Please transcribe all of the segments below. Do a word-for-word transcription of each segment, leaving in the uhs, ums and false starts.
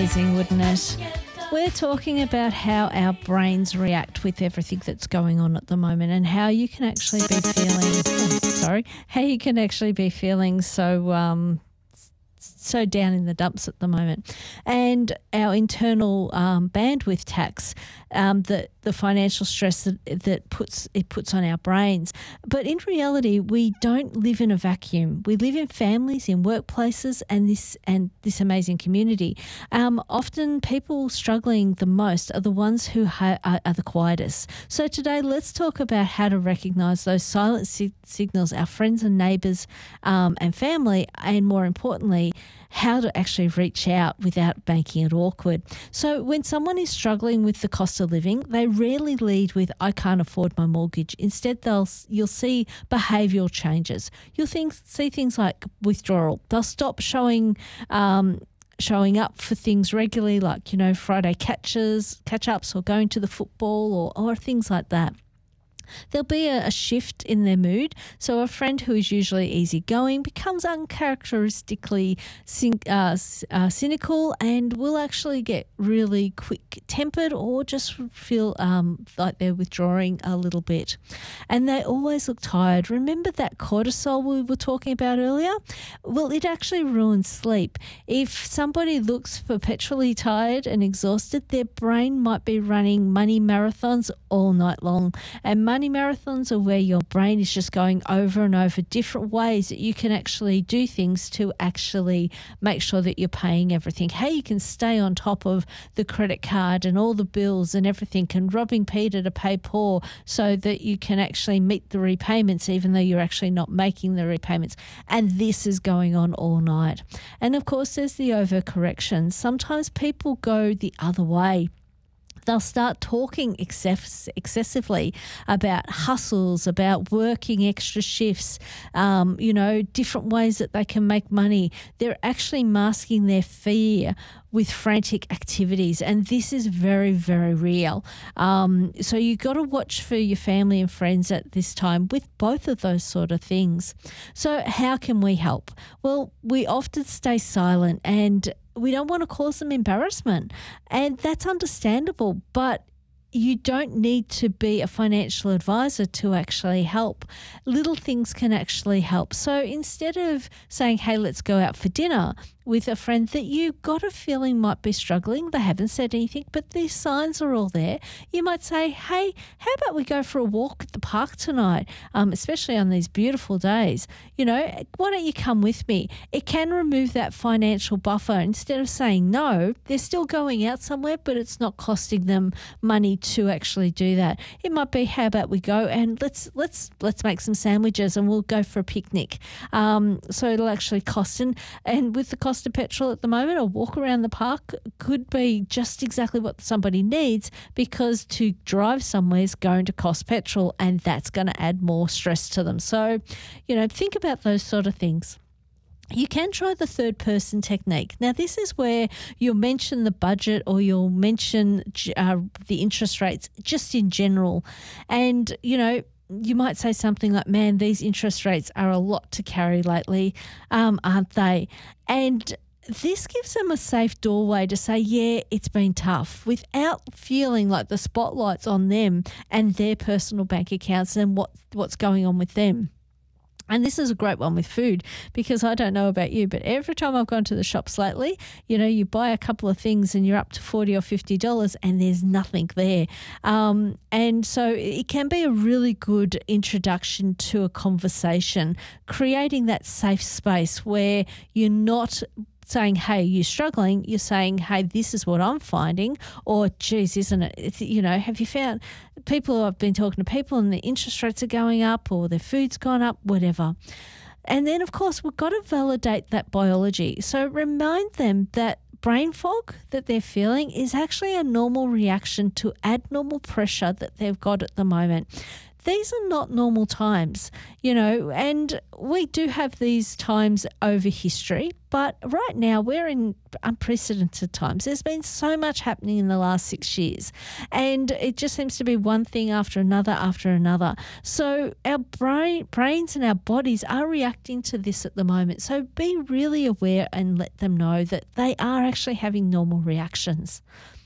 amazing, wouldn't it? We're talking about how our brains react with everything that's going on at the moment and how you can actually be feeling, oh, sorry, how you can actually be feeling so um, so down in the dumps at the moment. And our internal um, bandwidth tax, um, the, the financial stress that, that puts it puts on our brains. But in reality, we don't live in a vacuum. We live in families, in workplaces, and this and this amazing community. Um, often people struggling the most are the ones who ha- are, are the quietest. So today, let's talk about how to recognise those silent si- signals, our friends and neighbours um, and family, and more importantly, how to actually reach out without making it awkward. So when someone is struggling with the cost of living, they rarely lead with, I can't afford my mortgage. Instead, they'll you'll see behavioural changes. You'll think, see things like withdrawal. They'll stop showing um, showing up for things regularly, like, you know, Friday catches, catch-ups or going to the football or, or things like that. There'll be a, a shift in their mood. So a friend who is usually easygoing becomes uncharacteristically cyn- uh, uh, cynical and will actually get really quick-tempered or just feel um, like they're withdrawing a little bit. And they always look tired. Remember that cortisol we were talking about earlier? Well, it actually ruins sleep. If somebody looks perpetually tired and exhausted, their brain might be running money marathons all night long. And money Money marathons are where your brain is just going over and over different ways that you can actually do things to actually make sure that you're paying everything. How you can stay on top of the credit card and all the bills and everything, and robbing Peter to pay Paul so that you can actually meet the repayments even though you're actually not making the repayments. And this is going on all night. And of course, there's the overcorrection. Sometimes people go the other way. They'll start talking excess, excessively about hustles, about working extra shifts, um, you know, different ways that they can make money. They're actually masking their fear with frantic activities, and this is very, very real. Um, so you've got to watch for your family and friends at this time with both of those sort of things. So how can we help? Well, we often stay silent and we don't want to cause them embarrassment, and that's understandable, but you don't need to be a financial advisor to actually help. Little things can actually help. So instead of saying, hey, let's go out for dinner with a friend that you got a feeling might be struggling, they haven't said anything, but these signs are all there, you might say, hey, how about we go for a walk at the park tonight, um, especially on these beautiful days? You know, why don't you come with me? It can remove that financial buffer. Instead of saying no, they're still going out somewhere, but it's not costing them money to actually do that. It might be, how about we go and let's let's let's make some sandwiches and we'll go for a picnic. Um, so it'll actually cost, and, and with the cost of petrol at the moment, a walk around the park could be just exactly what somebody needs, because to drive somewhere is going to cost petrol, and that's going to add more stress to them. So, you know, think about those sort of things. You can try the third person technique. Now, this is where you'll mention the budget or you'll mention uh, the interest rates just in general. And, you know, you might say something like, man, these interest rates are a lot to carry lately, um, aren't they? And this gives them a safe doorway to say, yeah, it's been tough, without feeling like the spotlight's on them and their personal bank accounts and what what's going on with them. And this is a great one with food, because I don't know about you, but every time I've gone to the shops lately, you know, you buy a couple of things and you're up to forty dollars or fifty dollars and there's nothing there. Um, and so it can be a really good introduction to a conversation, creating that safe space where you're not saying, hey, you're struggling, you're saying, hey, this is what I'm finding, or, geez, isn't it, it's, you know, have you found, people, I've been talking to people and the interest rates are going up or their food's gone up, whatever. And then, of course, we've got to validate that biology. So remind them that brain fog that they're feeling is actually a normal reaction to abnormal pressure that they've got at the moment. these are not normal times, you know, and we do have these times over history, but right now we're in unprecedented times. There's been so much happening in the last six years and it just seems to be one thing after another after another. So our brain, brains and our bodies are reacting to this at the moment. So be really aware and let them know that they are actually having normal reactions.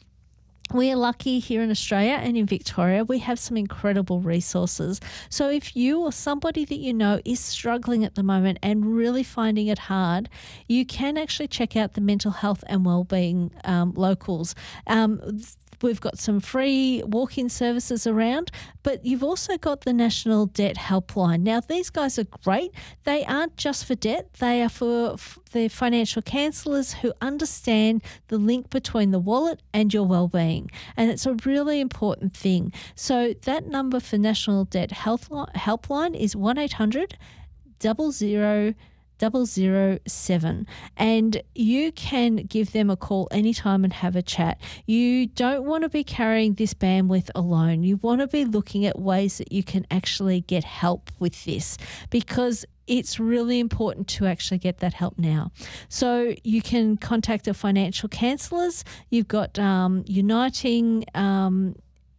We are lucky here in Australia and in Victoria. We have some incredible resources. So if you or somebody that you know is struggling at the moment and really finding it hard, you can actually check out the mental health and wellbeing um, locals. Um, We've got some free walk-in services around, but you've also got the National Debt Helpline. Now, these guys are great. They aren't just for debt. They are for the financial counsellors who understand the link between the wallet and your well-being. And it's a really important thing. So that number for National Debt Helpline is one eight hundred double zero double zero seven, and you can give them a call anytime and have a chat. You don't want to be carrying this bandwidth alone. You want to be looking at ways that you can actually get help with this, because it's really important to actually get that help now. So you can contact the financial counsellors. You've got um, Uniting um,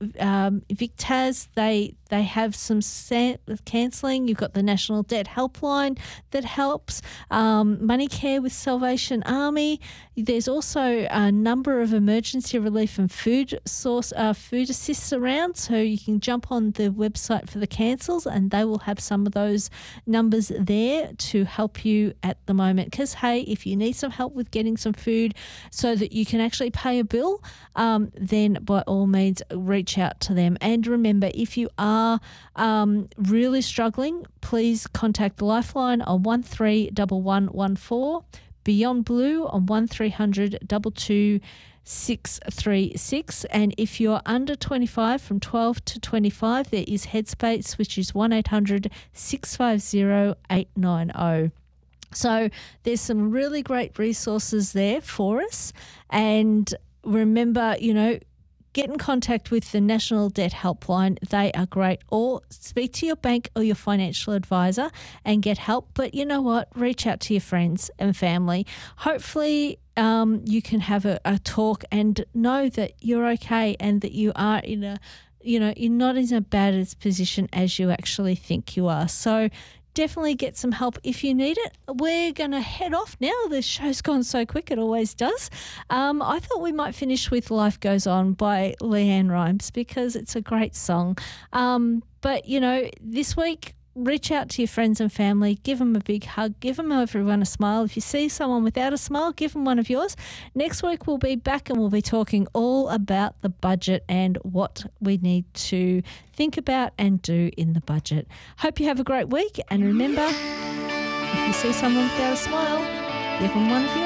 um, VicTaz. They They have some cancelling. You've got the National Debt Helpline that helps. Um, MoneyCare with Salvation Army. There's also a number of emergency relief and food source uh, food assists around, so you can jump on the website for the cancels and they will have some of those numbers there to help you at the moment. Because, hey, if you need some help with getting some food so that you can actually pay a bill, um, then by all means reach out to them. And remember, if you are Are, um, really struggling, please contact Lifeline on one three one one one four, Beyond Blue on one three hundred two two six three six, and if you're under twenty-five, from twelve to twenty-five, there is Headspace, which is one eight hundred six five zero eight nine zero. So there's some really great resources there for us, and remember, you know, get in contact with the National Debt Helpline. They are great. Or speak to your bank or your financial advisor and get help. But you know what? Reach out to your friends and family. Hopefully um, you can have a, a talk and know that you're okay and that you are in a, you know, you're not in as bad a position as you actually think you are. So definitely get some help if you need it. We're going to head off now. The show's gone so quick, it always does. Um, I thought we might finish with Life Goes On by Leanne Rimes because it's a great song. Um, but, you know, this week, reach out to your friends and family, give them a big hug, give them everyone a smile. If you see someone without a smile, give them one of yours. Next week we'll be back and we'll be talking all about the budget and what we need to think about and do in the budget. Hope you have a great week, and remember, if you see someone without a smile, give them one of yours.